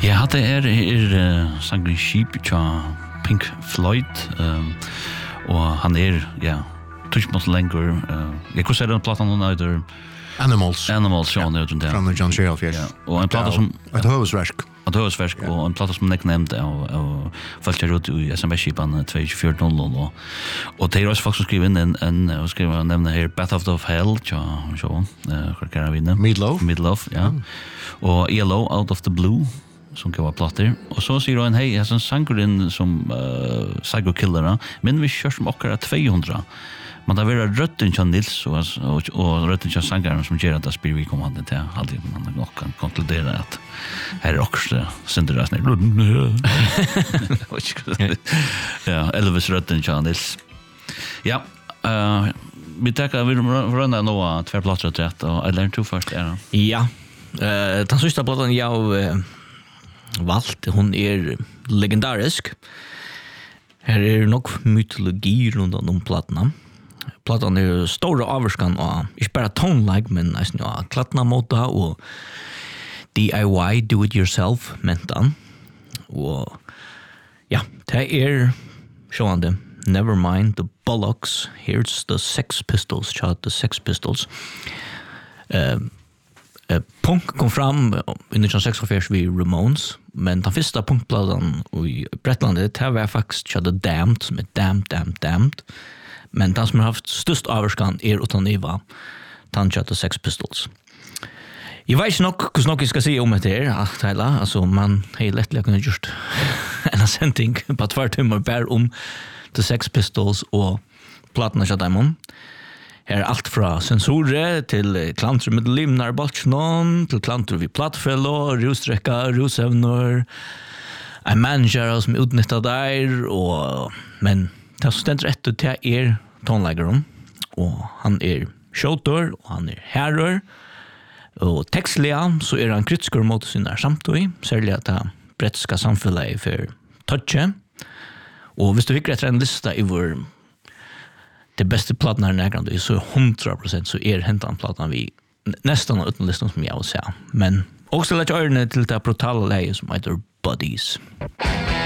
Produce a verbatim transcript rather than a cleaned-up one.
Ja, det er, er uh, Sangren Sheep tja Pink Floyd um, og han er, ja, tusk mot lenger uh, jeg kunne se den platan hun heter Animals. Animals, ja, ja. Från ja. John Shelf, yes. Ja. Og en plata som ett hövsverk. Ett hövsverk ja. Og en plata som jeg nevnte og, og folk er ute i S M S-skipan två fyra noll noll og, og det er også folk som skriver inn en, en og skriver nevne her Bath of Hell tja, så, hva kan jeg vinne? Meatloaf. Meatloaf, ja. Mm. Og E L O, Out of the Blue som kan vara platter. Och så säger han hej, jag som sangurin som uh, Psycho Killer, men vi kör som åker tvåhundra. Men det var rötten till Nils och och, och rötten till sangaren som ger att det spyr vi kommer till alltid man nog kan konkludera att här är också synderas ner. Ja, Elvis rötten till Nils. Ja, uh, vi tackar vi runda några två platser till rätt och eller två först är det. Ja. Eh, den sista plattan jag uh, valt, hon är legendarisk. Här är nog mytologi runt om plattorna. Plattan är stora avskan och inte bara tone-like, men nästan ja, klattna måta och D I Y, do it yourself, mentan. Och ja, det är sjående. Never mind the bollocks. Here's the Sex Pistols, chat the Sex Pistols. Eh, Uh, punk kom fram i nitton sextiofyra vid Ramones, men den första punkpladan i Bretlandet det var faktiskt The Damned, som är Damned, Damned, Damned. Men den som har haft störst överskan är utan Eva, den The Sex Pistols. Jag vet inte nog hur jag ska säga om det här, att hela, alltså man har lättliga kunnat gjort en sändning på två timmar bara om The Sex Pistols och plattorna till dem. Her er alt fra sensorer til klanter med limnar balknon, til klanter vid plattfello, russtrekka, rusevnor, en manager som utnyttar der, og, men det som stender etter til er tonleggeren, og han er showtor, og han er herrer, og tekstliga så er han kritisk mot sin der samtøy, særlig at det bretska samfunnet for touche, og hvis du fikk rett en lista i vår det bästa plattan här nägrande så hundra procent så är hentan plattan vi nästan utan listan som jag vill säga. Men också lägga öronen till det brutala läge som heter Buddies.